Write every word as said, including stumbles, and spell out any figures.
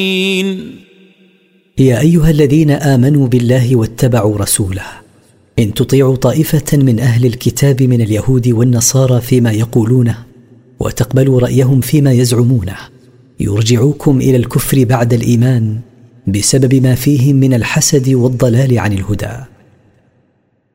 يا أيها الذين آمنوا بالله واتبعوا رسوله إن تطيعوا طائفة من أهل الكتاب من اليهود والنصارى فيما يقولونه وتقبلوا رأيهم فيما يزعمونه يرجعوكم إلى الكفر بعد الإيمان بسبب ما فيهم من الحسد والضلال عن الهدى.